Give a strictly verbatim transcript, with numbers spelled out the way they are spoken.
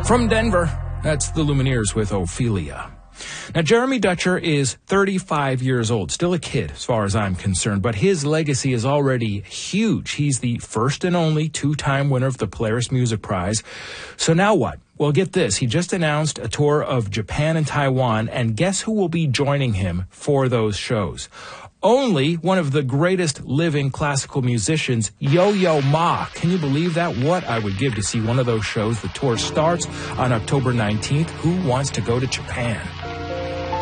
From Denver, that's the Lumineers with Ophelia. Now, Jeremy Dutcher is thirty-five years old, still a kid as far as I'm concerned, but his legacy is already huge. He's the first and only two-time winner of the Polaris Music Prize. So now what? Well, get this. He just announced a tour of Japan and Taiwan, and guess who will be joining him for those shows? Only one of the greatest living classical musicians, Yo-Yo Ma. Can you believe that? What I would give to see one of those shows. The tour starts on October nineteenth. Who wants to go to Japan?